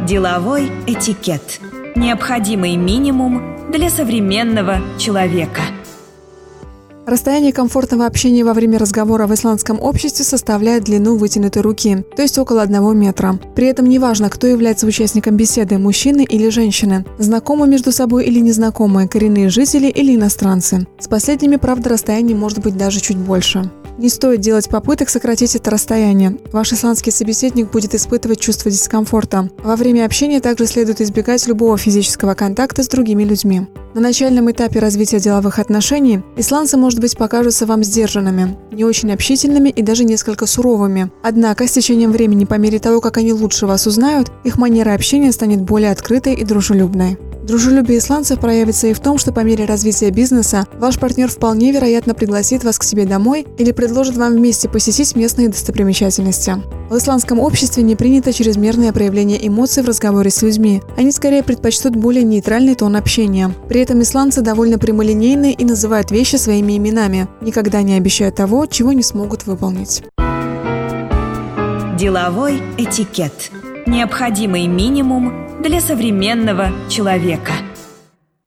Деловой этикет. Необходимый минимум для современного человека. Расстояние комфортного общения во время разговора в исландском обществе составляет длину вытянутой руки, то есть около 1 метра. При этом неважно, кто является участником беседы, мужчины или женщины, знакомые между собой или незнакомые, коренные жители или иностранцы. С последними, правда, расстояние может быть даже чуть больше. Не стоит делать попыток сократить это расстояние. Ваш исландский собеседник будет испытывать чувство дискомфорта. Во время общения также следует избегать любого физического контакта с другими людьми. На начальном этапе развития деловых отношений исландцы, может быть, покажутся вам сдержанными, не очень общительными и даже несколько суровыми. Однако, с течением времени, по мере того, как они лучше вас узнают, их манера общения станет более открытой и дружелюбной. Дружелюбие исландцев проявится и в том, что по мере развития бизнеса ваш партнер вполне вероятно пригласит вас к себе домой или предложит вам вместе посетить местные достопримечательности. В исландском обществе не принято чрезмерное проявление эмоций в разговоре с людьми. Они скорее предпочтут более нейтральный тон общения. При этом исландцы довольно прямолинейны и называют вещи своими именами, никогда не обещая того, чего не смогут выполнить. Деловой этикет. Необходимый минимум для современного человека.